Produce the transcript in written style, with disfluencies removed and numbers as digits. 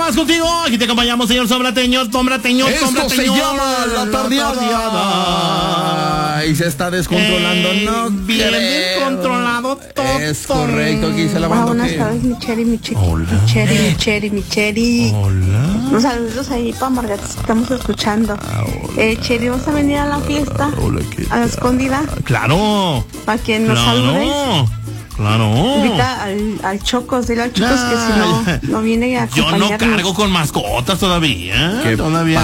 más contigo. Aquí te acompañamos, señor Sombrateño. Esto se llama La Tardeada. Y se está descontrolando, ¿no? Bien descontrolado todo. Es correcto, aquí se la mando. Buenas tardes, mi Cheri, mi Cheri. Hola. Mi Cheri, mi Cheri, mi Cheri. Hola. Unos saludos ahí para Margarita, estamos escuchando. Cheri, ¿vas a venir a la fiesta? Hola, ¿qué A la escondida, Claro. para que nos saludes. Claro. Invita al Chocos, dile al Chocos que si no viene a Yo acompañarnos. no cargo con mascotas todavía. ¿Qué Todavía